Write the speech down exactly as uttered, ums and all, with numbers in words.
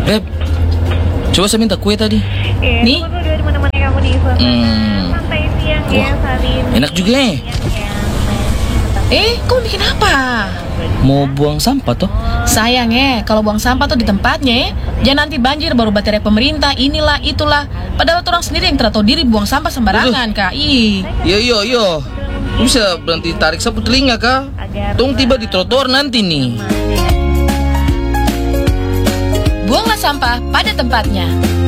Beb, coba saya minta kue tadi. Eh, Nih. tunggu dulu di mana-mana kamu di suasana Hmm. santai siang ya Wah, saat ini. enak juga ya. Eh, kamu bikin apa? Mau buang sampah toh? Sayang ya, kalau buang sampah tuh di tempatnya ya. Jangan nanti banjir baru baterai pemerintah, inilah, itulah. Padahal orang sendiri yang tidak tahu diri buang sampah sembarangan, Kak. Ih. Yo yo yo. Lu bisa berhenti tarik sapu telinga kah? Tung tiba di trotoar nanti nih. Buanglah sampah pada tempatnya.